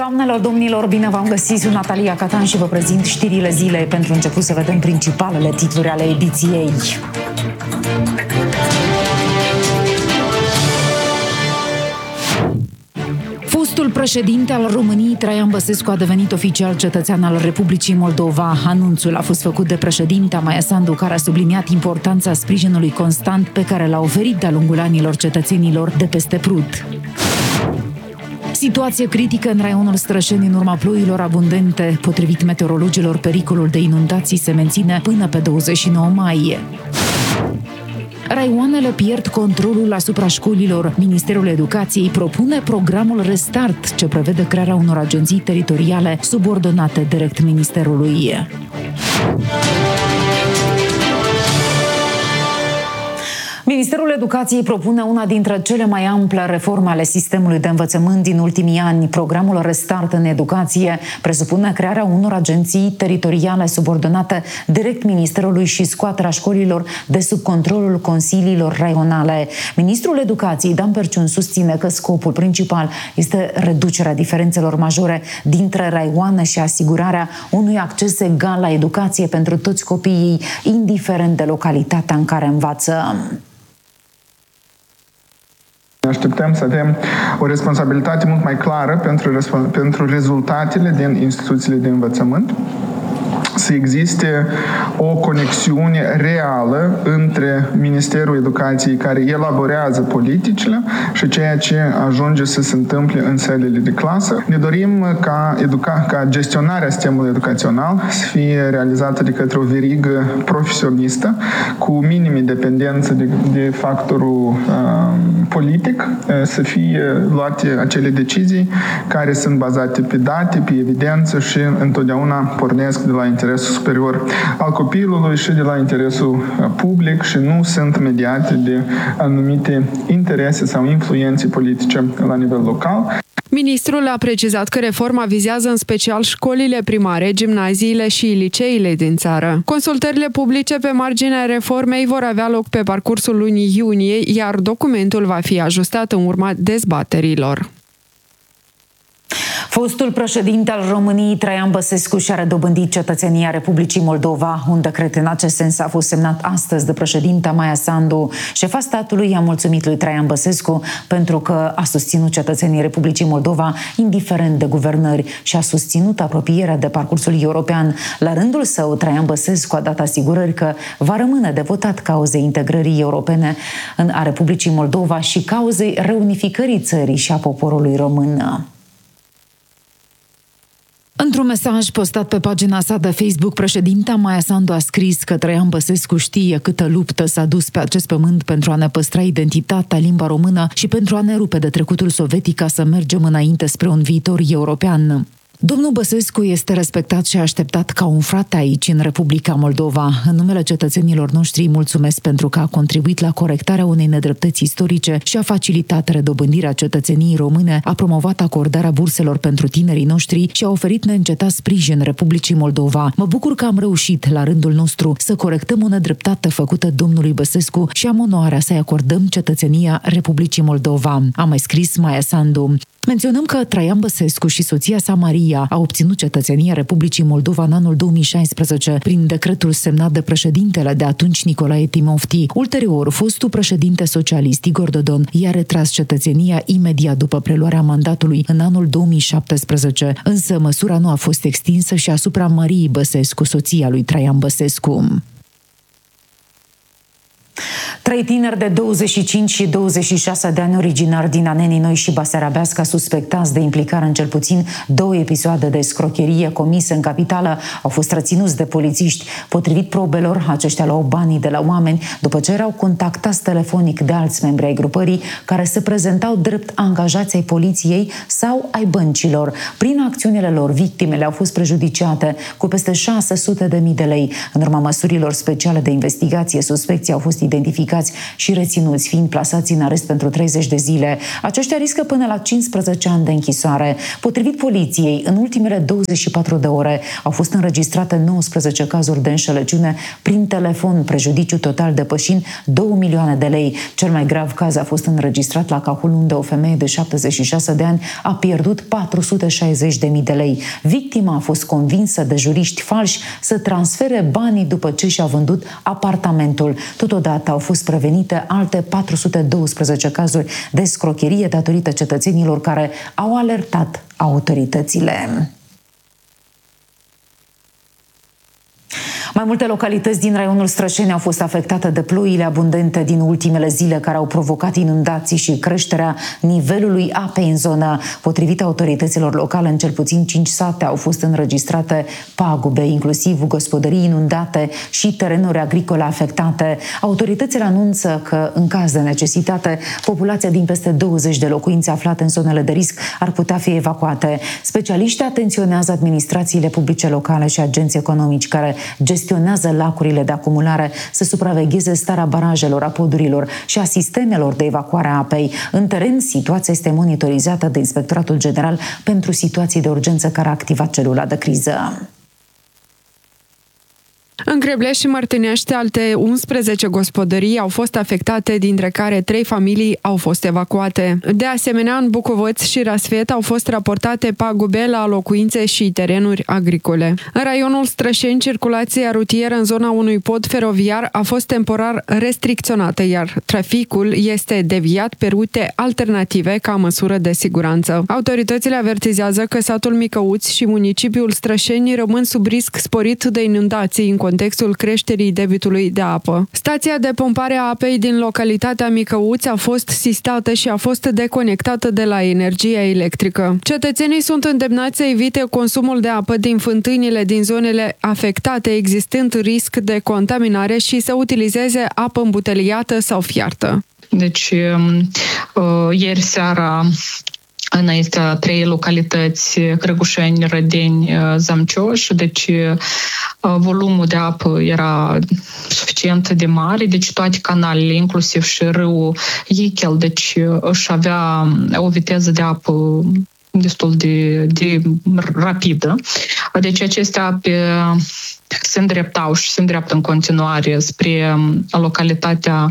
Doamnelor, domnilor, bine v-am găsit, sunt Natalia Catan și vă prezint știrile zilei. Pentru început să vedem principalele titluri ale ediției. Fostul președinte al României, Traian Băsescu, a devenit oficial cetățean al Republicii Moldova. Anunțul a fost făcut de președinta Maia Sandu, care a subliniat importanța sprijinului constant pe care l-a oferit de-a lungul anilor cetățenilor de peste Prut. Situație critică în raionul Strășeni în urma ploilor abundente. Potrivit meteorologilor, pericolul de inundații se menține până pe 29 mai. Raioanele pierd controlul asupra școlilor. Ministerul Educației propune programul Restart, ce prevede crearea unor agenții teritoriale subordonate direct Ministerului. Ministerul Educației propune una dintre cele mai ample reforme ale sistemului de învățământ din ultimii ani. Programul Restart în educație presupune crearea unor agenții teritoriale subordonate direct Ministerului și scoaterea școlilor de sub controlul consiliilor raionale. Ministrul Educației, Dan Perciun, susține că scopul principal este reducerea diferențelor majore dintre raioane și asigurarea unui acces egal la educație pentru toți copiii, indiferent de localitatea în care învață. Ne așteptăm să avem o responsabilitate mult mai clară pentru rezultatele din instituțiile de învățământ, să existe o conexiune reală între Ministerul Educației, care elaborează politicile, și ceea ce ajunge să se întâmple în sălile de clasă. Ne dorim ca gestionarea sistemului educațional să fie realizată de către o verigă profesionistă, cu minime dependență de factorul politic, să fie luate acele decizii care sunt bazate pe date, pe evidență și întotdeauna pornesc de la interesul superior al copilului și de la interesul public și nu sunt mediate de anumite interese sau influențe politice la nivel local. Ministrul a precizat că reforma vizează în special școlile primare, gimnaziile și liceile din țară. Consultările publice pe marginea reformei vor avea loc pe parcursul lunii iunie, iar documentul va fi ajustat în urma dezbaterilor. Fostul președinte al României, Traian Băsescu, și-a redobândit cetățenia Republicii Moldova. Un decret în acest sens a fost semnat astăzi de președinta Maia Sandu. Șefa statului i-a mulțumit lui Traian Băsescu pentru că a susținut cetățenii Republicii Moldova, indiferent de guvernări, și a susținut apropierea de parcursul european. La rândul său, Traian Băsescu a dat asigurări că va rămâne devotat cauzei integrării europene a Republicii Moldova și cauzei reunificării țării și a poporului român. Într-un mesaj postat pe pagina sa de Facebook, președinta Maia Sandu a scris că Traian Băsescu știe câtă luptă s-a dus pe acest pământ pentru a ne păstra identitatea, limba română și pentru a ne rupe de trecutul sovietic ca să mergem înainte spre un viitor european. Domnul Băsescu este respectat și așteptat ca un frate aici, în Republica Moldova. În numele cetățenilor noștri îi mulțumesc pentru că a contribuit la corectarea unei nedreptăți istorice și a facilitat redobândirea cetățeniei române, a promovat acordarea burselor pentru tinerii noștri și a oferit neîncetat sprijin Republicii Moldova. Mă bucur că am reușit, la rândul nostru, să corectăm o nedreptate făcută domnului Băsescu și am onoarea să-i acordăm cetățenia Republicii Moldova, a mai scris Maia Sandu. Menționăm că Traian Băsescu și soția sa Maria au obținut cetățenia Republicii Moldova în anul 2016 prin decretul semnat de președintele de atunci Nicolae Timofti. Ulterior, fostul președinte socialist Igor Dodon i-a retras cetățenia imediat după preluarea mandatului în anul 2017, însă măsura nu a fost extinsă și asupra Mariei Băsescu, soția lui Traian Băsescu. 3 tineri de 25 și 26 de ani originari din Anenii Noi și Basarabeasca, suspectați de implicare în cel puțin 2 episoade de escrocherie comise în capitală, au fost reținuți de polițiști. Potrivit probelor, aceștia luau banii de la oameni după ce erau contactați telefonic de alți membri ai grupării care se prezentau drept angajați ai poliției sau ai băncilor. Prin acțiunile lor, victimele au fost prejudiciate cu peste 600.000 de lei. În urma măsurilor speciale de investigație, suspecții au fost identificați și reținuți, fiind plasați în arest pentru 30 de zile. Aceștia riscă până la 15 ani de închisoare. Potrivit poliției, în ultimele 24 de ore au fost înregistrate 19 cazuri de înșelăciune prin telefon, prejudiciu total depășind 2 milioane de lei. Cel mai grav caz a fost înregistrat la Cahul, unde o femeie de 76 de ani a pierdut 460.000 de lei. Victima a fost convinsă de juriști falși să transfere banii după ce și-a vândut apartamentul. Totodată au fost prevenite alte 412 cazuri de escrocherie datorită cetățenilor care au alertat autoritățile. Mai multe localități din raionul Strășeni au fost afectate de ploile abundente din ultimele zile, care au provocat inundații și creșterea nivelului apei în zonă. Potrivit autorităților locale, în cel puțin 5 sate au fost înregistrate pagube, inclusiv gospodării inundate și terenuri agricole afectate. Autoritățile anunță că, în caz de necesitate, populația din peste 20 de locuințe aflate în zonele de risc ar putea fi evacuate. Specialiștii atenționează administrațiile publice locale și agenții economici care gestionează lacurile de acumulare să supravegheze starea barajelor, a podurilor și a sistemelor de evacuare a apei. În teren, situația este monitorizată de Inspectoratul General pentru Situații de Urgență, care a activat celula de criză. În Greblești și Mărtinești, alte 11 gospodării au fost afectate, dintre care 3 familii au fost evacuate. De asemenea, în Bucovăț și Rasfet au fost raportate pagube la locuințe și terenuri agricole. În raionul Strășeni, circulația rutieră în zona unui pod feroviar a fost temporar restricționată, iar traficul este deviat pe rute alternative ca măsură de siguranță. Autoritățile avertizează că satul Micăuți și municipiul Strășeni rămân sub risc sporit de inundații în contextul creșterii debitului de apă. Stația de pompare a apei din localitatea Micăuți a fost sistată și a fost deconectată de la energia electrică. Cetățenii sunt îndemnați să evite consumul de apă din fântânile din zonele afectate, existând risc de contaminare, și să utilizeze apă îmbuteliată sau fiartă. Deci, ieri seara, înainte 3 localități, Crăgușeni, Rădeni, Zamcioș, deci volumul de apă era suficient de mare, deci toate canalele, inclusiv și râul Ichel, deci își avea o viteză de apă destul de rapidă. Deci aceste ape se îndreptau și se îndreaptă în continuare spre localitatea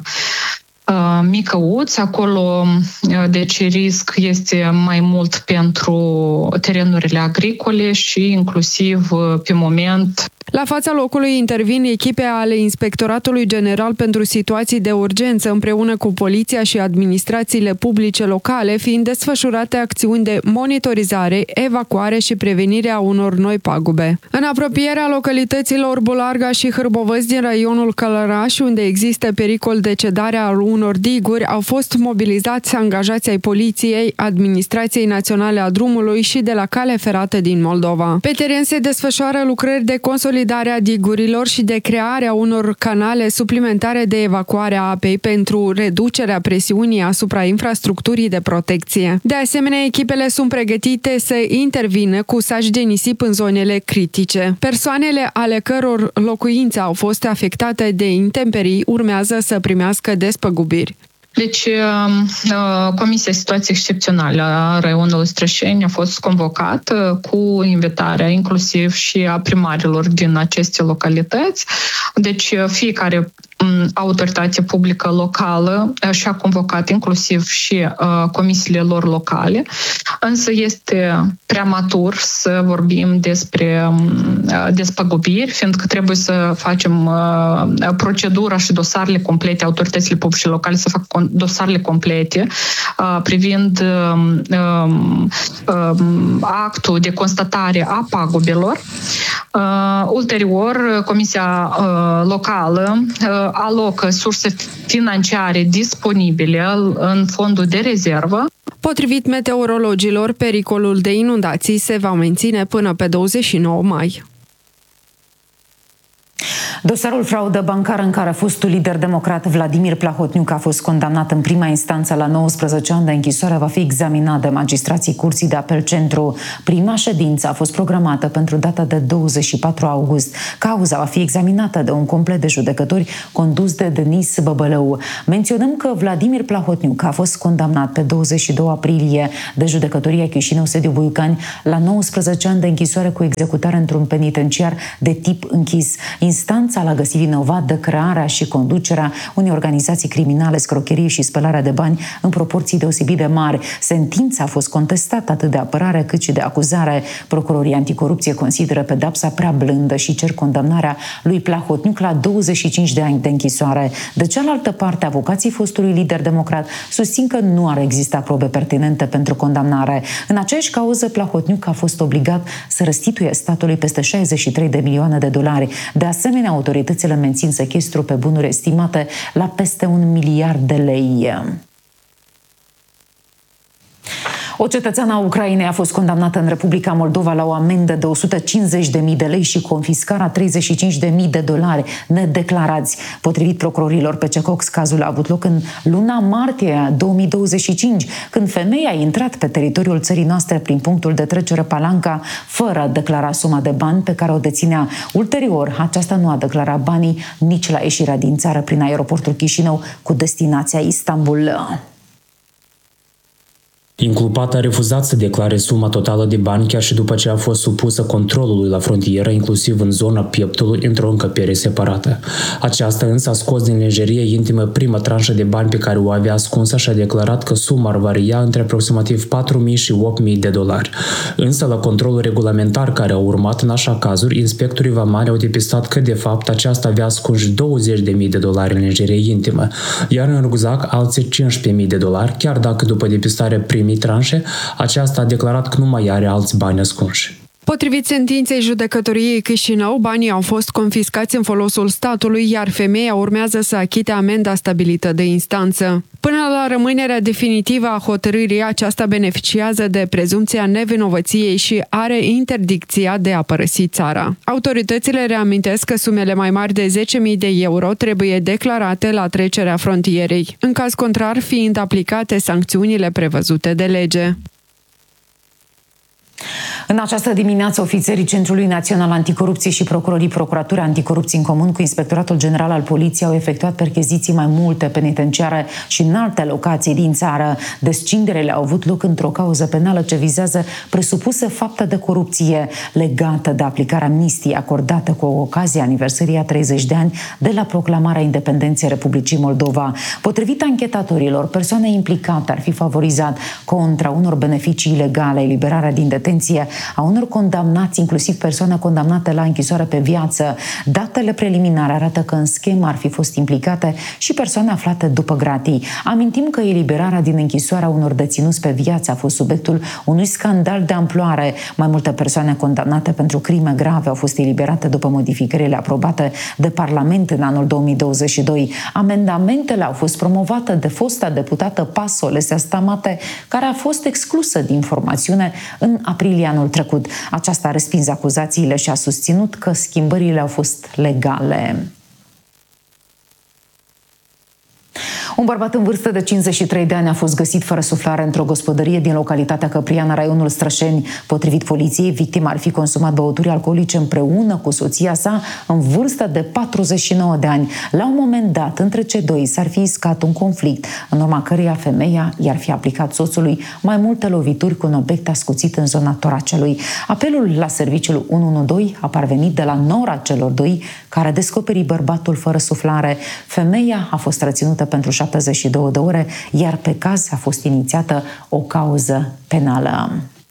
Micăuți. Acolo, deci, risc este mai mult pentru terenurile agricole și inclusiv pe moment. La fața locului intervin echipe ale Inspectoratului General pentru Situații de Urgență împreună cu poliția și administrațiile publice locale, fiind desfășurate acțiuni de monitorizare, evacuare și prevenire a unor noi pagube. În apropierea localităților Bularga și Hârbovăz din raionul Călăraș, unde există pericol de cedare a unor diguri, au fost mobilizați angajați ai Poliției, Administrației Naționale a Drumului și de la Cale Ferată din Moldova. Pe teren se desfășoară lucrări de consolidare a digurilor și de crearea unor canale suplimentare de evacuare a apei pentru reducerea presiunii asupra infrastructurii de protecție. De asemenea, echipele sunt pregătite să intervină cu saci de nisip în zonele critice. Persoanele ale căror locuințe au fost afectate de intemperii urmează să primească despăgubiri. Deci, Comisia Situații Excepționale a raionului Strășeni a fost convocată cu invitarea inclusiv și a primarilor din aceste localități. Deci, fiecare autoritate publică locală și-a convocat inclusiv și comisiile lor locale, însă este prematur să vorbim despre despăgubiri, fiindcă trebuie să facem procedura și dosarele complete, autoritățile publice locale să facă dosarele complete privind actul de constatare a pagubelor. Ulterior, Comisia locală alocă surse financiare disponibile în fondul de rezervă. Potrivit meteorologilor, pericolul de inundații se va menține până pe 29 mai. Dosarul fraudă bancară în care fostul lider democrat Vladimir Plahotniuc a fost condamnat în prima instanță la 19 ani de închisoare va fi examinat de magistrații Curții de Apel Centru. Prima ședință a fost programată pentru data de 24 august. Cauza va fi examinată de un complet de judecători condus de Denis Băbălău. Menționăm că Vladimir Plahotniuc a fost condamnat pe 22 aprilie de judecătoria Chișinău Sediu Buicani la 19 ani de închisoare cu executare într-un penitenciar de tip închis. Instanța l-a găsit vinovat de crearea și conducerea unei organizații criminale, scrocherie și spălarea de bani în proporții deosebit de mari. Sentința a fost contestată atât de apărare cât și de acuzare. Procurorii anticorupție consideră pedapsa prea blândă și cer condamnarea lui Plahotniuc la 25 de ani de închisoare. De cealaltă parte, avocații fostului lider democrat susțin că nu ar exista probe pertinente pentru condamnare. În aceeași cauză, Plahotniuc a fost obligat să restituie statului peste 63 de milioane de dolari. De asemenea, autoritățile mențin sechestru pe bunuri estimate la peste 1 miliard de lei. O cetățeană a Ucrainei a fost condamnată în Republica Moldova la o amendă de 150.000 de lei și confiscarea 35.000 de dolari nedeclarați. Potrivit procurorilor PCCOX, cazul a avut loc în luna martie 2025, când femeia a intrat pe teritoriul țării noastre prin punctul de trecere Palanca, fără a declara suma de bani pe care o deținea. Ulterior, aceasta nu a declarat banii nici la ieșirea din țară prin aeroportul Chișinău cu destinația Istanbul. Inculpata a refuzat să declare suma totală de bani chiar și după ce a fost supusă controlului la frontieră, inclusiv în zona pieptului, într-o încăpere separată. Aceasta însă a scos din lejerie intimă prima tranșă de bani pe care o avea ascunsă și a declarat că suma ar varia între aproximativ 4.000 și 8.000 de dolari. Însă, la controlul regulamentar care a urmat în așa cazuri, inspectorii vamali au depistat că, de fapt, aceasta avea ascunși 20.000 de dolari în lejerie intimă, iar în rucsac alții 15.000 de dolari, chiar dacă după depistare primii tranșe, aceasta a declarat că nu mai are alți bani ascunși. Potrivit sentinței judecătoriei Chișinău, banii au fost confiscați în folosul statului, iar femeia urmează să achite amenda stabilită de instanță. Până la rămânerea definitivă a hotărârii, aceasta beneficiază de prezumția nevinovăției și are interdicția de a părăsi țara. Autoritățile reamintesc că sumele mai mari de 10.000 de euro trebuie declarate la trecerea frontierei, în caz contrar fiind aplicate sancțiunile prevăzute de lege. În această dimineață, ofițerii Centrului Național Anticorupție și procurorii Procuraturii Anticorupție în comun cu Inspectoratul General al Poliției au efectuat percheziții mai multe penitenciare și în alte locații din țară. Descinderile au avut loc într-o cauză penală ce vizează presupuse fapte de corupție legată de aplicarea amnistiei acordată cu ocazia aniversării a 30 de ani de la proclamarea independenței Republicii Moldova. Potrivit anchetatorilor, persoane implicate ar fi favorizat contra unor beneficii ilegale, eliberarea din detenție a unor condamnați, inclusiv persoane condamnate la închisoare pe viață. Datele preliminare arată că în schemă ar fi fost implicate și persoane aflate după gratii. Amintim că eliberarea din închisoarea unor deținuți pe viață a fost subiectul unui scandal de amploare. Mai multe persoane condamnate pentru crime grave au fost eliberate după modificările aprobate de Parlament în anul 2022. Amendamentele au fost promovate de fosta deputată PASO, Lesea Stamate, care a fost exclusă din formațiune în aprilie anul trecut. Aceasta a respins acuzațiile și a susținut că schimbările au fost legale. Un bărbat în vârstă de 53 de ani a fost găsit fără suflare într-o gospodărie din localitatea Căpriana, raionul Strășeni. Potrivit poliției, victima ar fi consumat băuturi alcoolice împreună cu soția sa în vârstă de 49 de ani. La un moment dat, între cei doi s-ar fi iscat un conflict, în urma căreia femeia i-ar fi aplicat soțului mai multe lovituri cu un obiect ascuțit în zona toracelui. Apelul la serviciul 112 a parvenit de la nora celor doi, care a descoperit bărbatul fără suflare. Femeia a fost reținută pentru 72 de ore, iar pe caz a fost inițiată o cauză penală.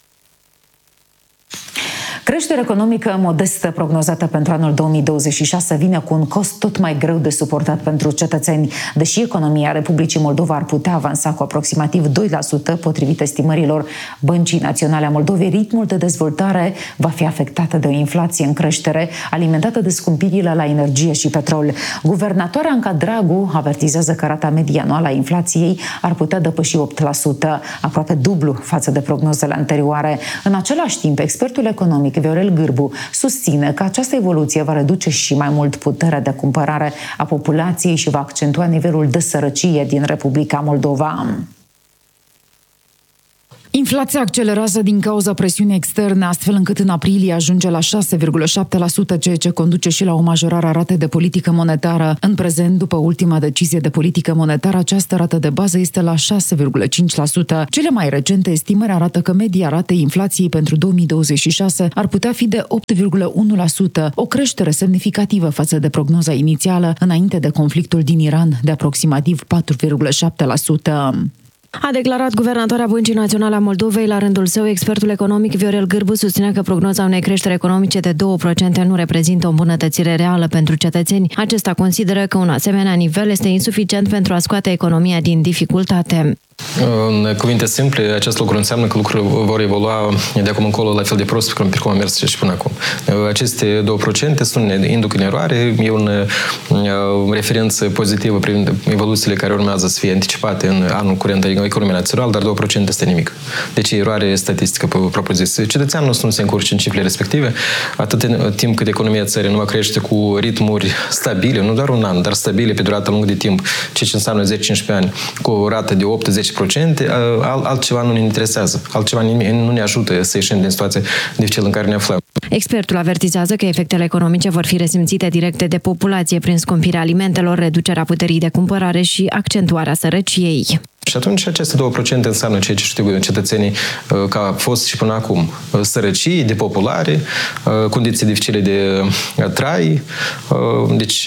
Creșterea economică modestă prognozată pentru anul 2026 vine cu un cost tot mai greu de suportat pentru cetățeni. Deși economia Republicii Moldova ar putea avansa cu aproximativ 2%, potrivit estimărilor Băncii Naționale a Moldovei, ritmul de dezvoltare va fi afectat de o inflație în creștere, alimentată de scumpirile la energie și petrol. Guvernatoarea Anca Dragu avertizează că rata medie anuală a inflației ar putea depăși 8%, aproape dublu față de prognozele anterioare. În același timp, expertul economic Viorel Gârbu susține că această evoluție va reduce și mai mult puterea de cumpărare a populației și va accentua nivelul de sărăcie din Republica Moldova. Inflația accelerează din cauza presiunii externe, astfel încât în aprilie ajunge la 6,7%, ceea ce conduce și la o majorare a ratei de politică monetară. În prezent, după ultima decizie de politică monetară, această rată de bază este la 6,5%. Cele mai recente estimări arată că media ratei inflației pentru 2026 ar putea fi de 8,1%, o creștere semnificativă față de prognoza inițială înainte de conflictul din Iran de aproximativ 4,7%. A declarat guvernatoarea Băncii Naționale a Moldovei. La rândul său, expertul economic Viorel Gârbu susține că prognoza unei creșteri economice de 2% nu reprezintă o îmbunătățire reală pentru cetățeni. Acesta consideră că un asemenea nivel este insuficient pentru a scoate economia din dificultate. În cuvinte simple, acest lucru înseamnă că lucrurile vor evolua de acum încolo la fel de prost cum a mers și până acum. Aceste 2% induc în eroare, e o referință pozitivă privind evoluțiile care urmează să fie anticipate în anul curent, adică economia națională, dar 2% este nimic. Deci e eroare statistică propriu-zis. Cetățeanul nu se încurce în cifrele respective, atât timp cât economia țării nu va crește cu ritmuri stabile, nu doar un an, dar stabile pe durată lungă de timp, ceea ce înseamnă 10-15 ani, cu o rată de 8-10%, altceva nu ne interesează. Altceva nu ne ajută să ieșim din situația dificilă în care ne aflăm. Expertul avertizează că efectele economice vor fi resimțite direct de populație prin scumpirea alimentelor, reducerea puterii de cumpărare și accentuarea sărăciei. Și atunci aceste 2% înseamnă ceea ce știu cetățenii că a fost și până acum. Sărăcie, depopulare, condiții dificile de trai, deci,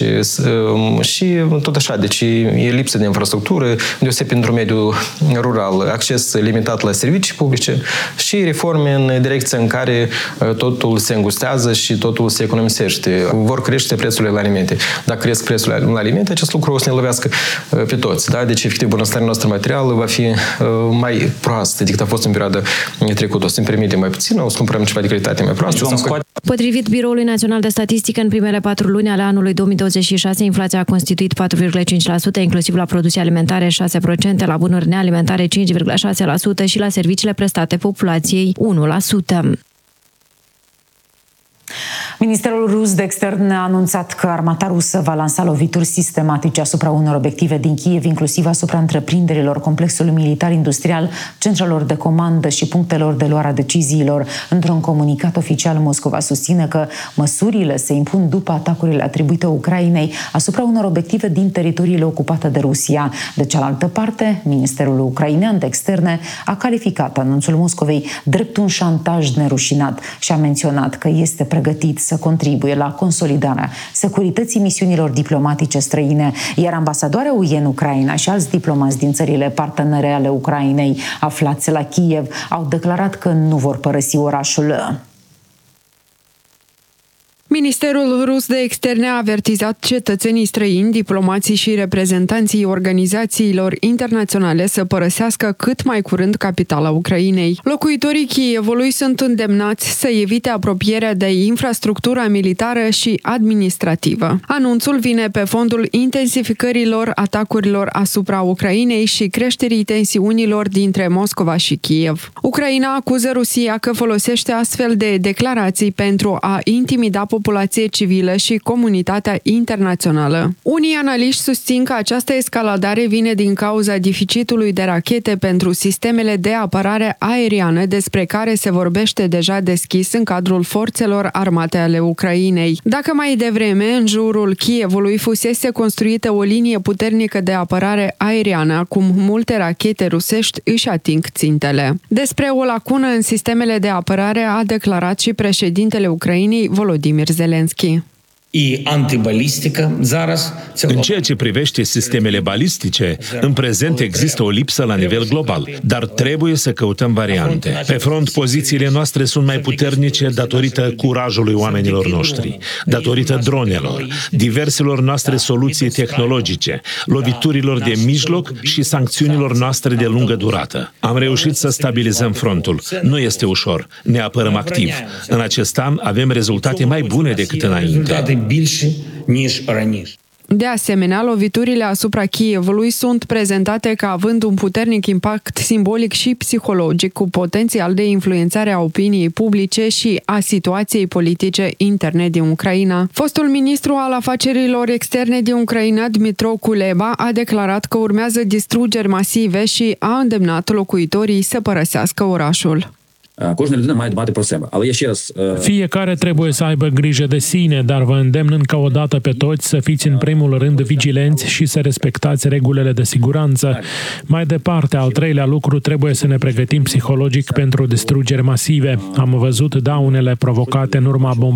și tot așa, deci e lipsă de infrastructură, deosebit pentru mediul rural, acces limitat la servicii publice și reforme în direcția în care totul se îngustează și totul se economisește. Vor crește prețurile la alimente. Dacă cresc prețurile la alimente, acest lucru o să ne lovească pe toți. Da? Deci, efectiv, bunăstarea noastră materială va fi mai proastă decât a fost în perioada trecută. O să ne permite mai puțin, o să cumpărăm ceva de calitate mai proastă. Potrivit Biroului Național de Statistică, în primele 4 luni ale anului 2026, inflația a constituit 4,5%, inclusiv la produse alimentare 6%, la bunuri nealimentare 5,6% și la serviciile prestate populației 1%. Ministerul rus de externe a anunțat că armata rusă va lansa lovituri sistematice asupra unor obiective din Kiev, inclusiv asupra întreprinderilor, complexului militar-industrial, centrelor de comandă și punctelor de luare a deciziilor. Într-un comunicat oficial, Moscova susține că măsurile se impun după atacurile atribuite Ucrainei asupra unor obiective din teritoriile ocupate de Rusia. De cealaltă parte, Ministerul ucrainean de externe a calificat anunțul Moscovei drept un șantaj nerușinat și a menționat că este pregătit să contribuie la consolidarea securității misiunilor diplomatice străine, iar ambasadoarea UE în Ucraina și alți diplomați din țările partenere ale Ucrainei aflați la Kiev au declarat că nu vor părăsi orașul. Ministerul rus de externe a avertizat cetățenii străini, diplomații și reprezentanții organizațiilor internaționale să părăsească cât mai curând capitala Ucrainei. Locuitorii Kievului sunt îndemnați să evite apropierea de infrastructura militară și administrativă. Anunțul vine pe fondul intensificărilor atacurilor asupra Ucrainei și creșterii tensiunilor dintre Moscova și Kiev. Ucraina acuză Rusia că folosește astfel de declarații pentru a intimida populație civilă și comunitatea internațională. Unii analiști susțin că această escaladare vine din cauza deficitului de rachete pentru sistemele de apărare aeriană, despre care se vorbește deja deschis în cadrul forțelor armate ale Ucrainei. Dacă mai devreme, în jurul Kievului fusese construită o linie puternică de apărare aeriană, acum multe rachete rusești își ating țintele. Despre o lacună în sistemele de apărare a declarat și președintele Ucrainei, Volodymyr Zelensky. În ceea ce privește sistemele balistice, în prezent există o lipsă la nivel global, dar trebuie să căutăm variante. Pe front, pozițiile noastre sunt mai puternice datorită curajului oamenilor noștri, datorită dronelor, diverselor noastre soluții tehnologice, loviturilor de mijloc și sancțiunilor noastre de lungă durată. Am reușit să stabilizăm frontul. Nu este ușor. Ne apărăm activ. În acest an avem rezultate mai bune decât înainte. De asemenea, loviturile asupra Kievului sunt prezentate ca având un puternic impact simbolic și psihologic, cu potențial de influențare a opiniei publice și a situației politice interne din Ucraina. Fostul ministru al afacerilor externe din Ucraina, Dmytro Kuleba, a declarat că urmează distrugeri masive și a îndemnat locuitorii să părăsească orașul. Fiecare trebuie să aibă grijă de sine, dar vă îndemn încă o dată pe toți să fiți în primul rând vigilenți și să respectați regulile de siguranță. Mai departe, al treilea lucru, trebuie să ne pregătim psihologic pentru distrugeri masive. Am văzut daunele provocate în urma bombardării